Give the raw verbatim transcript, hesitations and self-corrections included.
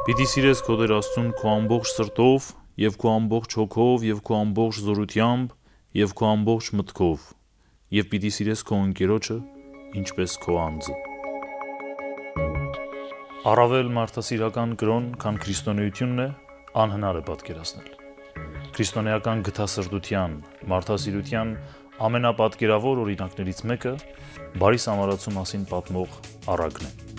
Պիտի սիրես քո Տեր Աստծուն քո ամբողջ սրտով եւ քո ամբողջ հոգով եւ քո ամբողջ զորությամբ եւ քո ամբողջ մտքով եւ պիտի սիրես քո ընկերոջը ինչպես քո անձը։ Առավել մարդասիրական կրոն, քան քրիստոնեությունն է, անհնար է պատկերացնել։ Քրիստոնեական գթասրտության, մարդասիրության ամենապատկերավոր օրինակներից մեկը բարի սամարացու մասին պատմող առակն է։